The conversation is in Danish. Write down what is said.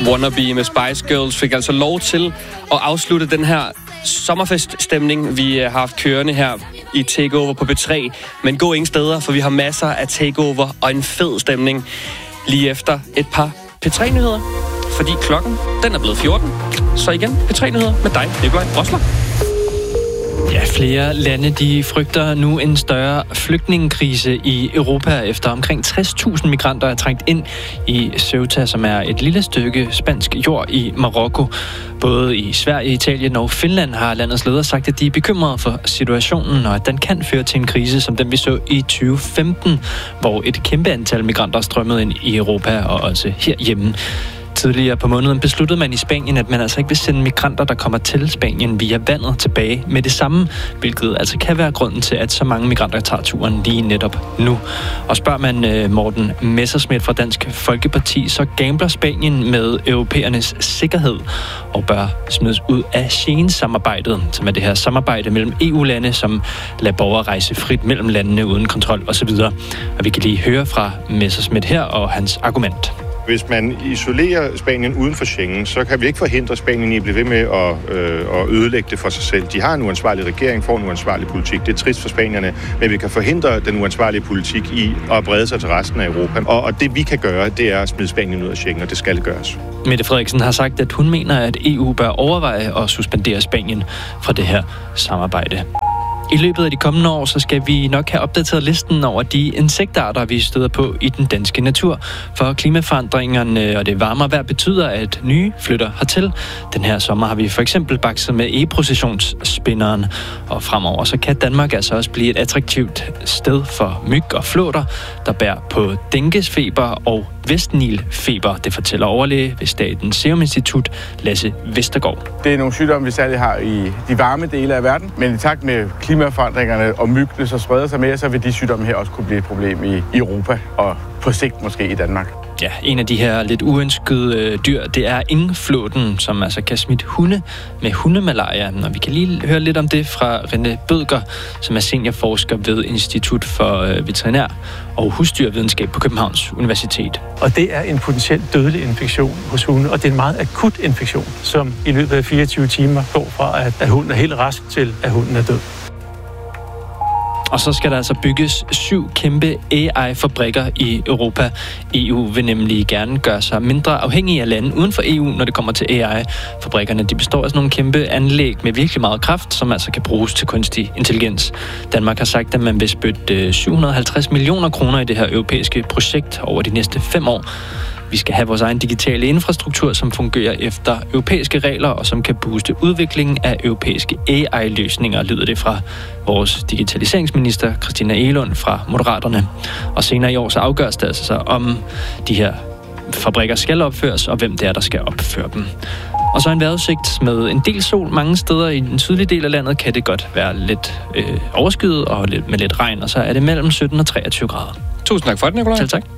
Wannabe med Spice Girls fik altså lov til at afslutte den her sommerfeststemning, vi har haft kørende her i Takeover på B3. Men gå ingen steder, for vi har masser af Takeover og en fed stemning lige efter et par P3-nyheder. Fordi klokken, den er blevet 14. Så igen, P3-nyheder med dig, Nikolaj Rosler. Ja, flere lande de frygter nu en større flygtningekrise i Europa, efter omkring 60.000 migranter er trængt ind i Ceuta, som er et lille stykke spansk jord i Marokko. Både i Sverige, Italien og Finland har landets ledere sagt, at de er bekymrede for situationen, og at den kan føre til en krise, som den vi så i 2015, hvor et kæmpe antal migranter strømmede ind i Europa og også herhjemme. Tidligere på måneden besluttede man i Spanien, at man altså ikke vil sende migranter, der kommer til Spanien via vandet tilbage med det samme, hvilket altså kan være grunden til, at så mange migranter tager turen lige netop nu. Og spørger man Morten Messerschmidt fra Dansk Folkeparti, så gambler Spanien med europæernes sikkerhed og bør smides ud af Schengen-samarbejdet, som er det her samarbejde mellem EU-lande, som lader borgere rejse frit mellem landene uden kontrol osv. Og vi kan lige høre fra Messerschmidt her og hans argument. Hvis man isolerer Spanien uden for Schengen, så kan vi ikke forhindre Spanien i at blive ved med at ødelægge det for sig selv. De har en uansvarlig regering, får en uansvarlig politik. Det er trist for spanierne, men vi kan forhindre den uansvarlige politik i at brede sig til resten af Europa. Og det vi kan gøre, det er at smide Spanien ud af Schengen, og det skal gøres. Mette Frederiksen har sagt, at hun mener, at EU bør overveje at suspendere Spanien fra det her samarbejde. I løbet af de kommende år, så skal vi nok have opdateret listen over de insektarter, vi støder på i den danske natur. For klimaforandringerne og det varmere vejr betyder, at nye flytter hertil. Den her sommer har vi for eksempel bakset med e-processionsspinderen. Og fremover så kan Danmark altså også blive et attraktivt sted for myg og flåter, der bærer på denguesfeber og vestnilfeber. Det fortæller overlæge ved Statens Serum Institut, Lasse Vestergaard. Det er nogle sygdomme, vi særligt har i de varme dele af verden, men i takt med klimaforandringerne og myggene så spreder sig mere, så vil de sygdomme her også kunne blive et problem i Europa og på sigt måske i Danmark. Ja, en af de her lidt uønskede dyr, det er ingeflåten, som altså kan smitte hunde med hundemalaria. Og vi kan lige høre lidt om det fra René Bødker, som er seniorforsker ved Institut for Veterinær og Husdyrvidenskab på Københavns Universitet. Og det er en potentielt dødelig infektion hos hunde, og det er en meget akut infektion, som i løbet af 24 timer går fra, at hunden er helt rask til, at hunden er død. Og så skal der altså bygges 7 kæmpe AI-fabrikker i Europa. EU vil nemlig gerne gøre sig mindre afhængige af lande uden for EU, når det kommer til AI. Fabrikkerne de består af sådan nogle kæmpe anlæg med virkelig meget kraft, som altså kan bruges til kunstig intelligens. Danmark har sagt, at man vil spytte 750 millioner kroner i det her europæiske projekt over de næste 5 år. Vi skal have vores egen digitale infrastruktur, som fungerer efter europæiske regler, og som kan booste udviklingen af europæiske AI-løsninger, lyder det fra vores digitaliseringsminister, Christina Egelund fra Moderaterne. Og senere i år så afgøres det altså, om de her fabrikker skal opføres, og hvem det er, der skal opføre dem. Og så en vejrudsigt med en del sol mange steder i den sydlige del af landet, kan det godt være lidt overskyet og med lidt regn, og så er det mellem 17 og 23 grader. Tusind tak for det, Nikolaj. Selv tak.